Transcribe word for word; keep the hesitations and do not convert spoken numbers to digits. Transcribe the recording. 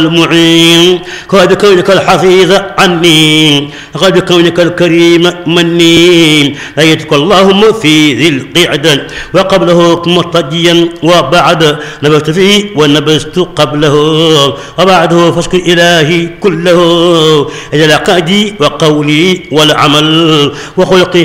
المعين قد كونك الحفيظ عني قد كونك الكريم مني أيتك اللهم في ذي القعدة وقبله مرتجيا وبعد نبذت فيه ونبذت قبله وبعده فاشكر إلهي كله إلى قادي وقولي والعمل وخلقي